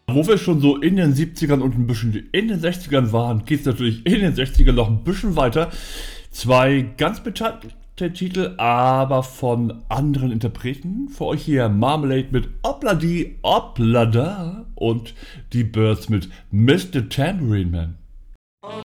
Wo wir schon so in den 70ern und ein bisschen in den 60ern waren, geht es natürlich in den 60ern noch ein bisschen weiter. Zwei ganz bekannte Titel, aber von anderen Interpreten. Für euch hier Marmalade mit Obladi Oblada und die Birds mit Mr. Tambourine Man.